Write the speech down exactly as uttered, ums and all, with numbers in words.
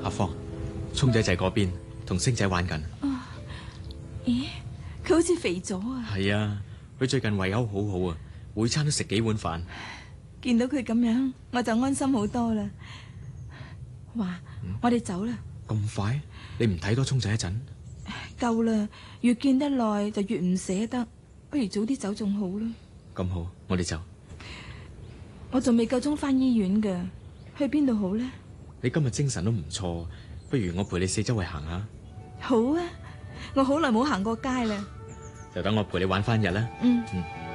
阿芳，聰仔仔嗰邊同星仔玩緊。 啊，咦，佢好似肥咗啊！ 係啊，佢最近胃口好好啊，每餐都食幾碗飯。 見到佢咁樣，我就安心好多啦。話， 嗯、 我哋走啦。 咁快？你唔睇多聰仔一陣？ 夠啦，越見得耐就越唔捨得，不如早啲走仲好啦。 咁好，我哋走。 我仲未夠鐘翻醫院㗎，去邊度好呢？ 你今日精神都唔錯，不如我陪你四周圍行下。 好啊，我好耐冇行過街啦。 就等我陪你玩翻日啦。 嗯。 嗯。